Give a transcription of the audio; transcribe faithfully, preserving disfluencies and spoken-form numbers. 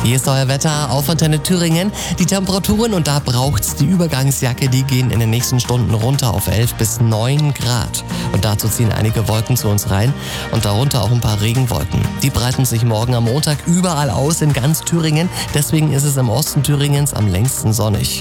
Hier ist euer Wetter auf Antenne Thüringen. Die Temperaturen, und da braucht's die Übergangsjacke, die gehen in den nächsten Stunden runter auf elf bis neun Grad. Und dazu ziehen einige Wolken zu uns rein und darunter auch ein paar Regenwolken. Die breiten sich morgen am Montag überall aus in ganz Thüringen. Deswegen ist es im Osten Thüringens am längsten sonnig.